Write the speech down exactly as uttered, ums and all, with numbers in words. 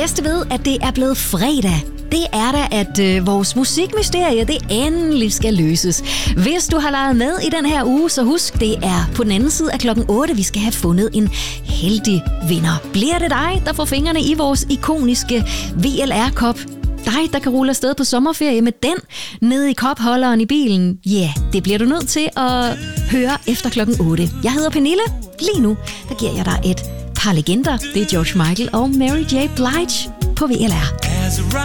bedste ved, at det er blevet fredag, det er da, at øh, vores musikmysterie, det endelig skal løses. Hvis du har leget med i den her uge, så husk, det er på den anden side af klokken otte, vi skal have fundet en heldig vinder. Bliver det dig, der får fingrene i vores ikoniske V L R-kop? Dig, der kan rulle afsted på sommerferie med den nede i kopholderen i bilen? Ja, yeah, det bliver du nødt til at høre efter klokken otte. Jeg hedder Pernille. Lige nu, der giver jeg dig et par legender. Det er George Michael og Mary J. Blige på V L R.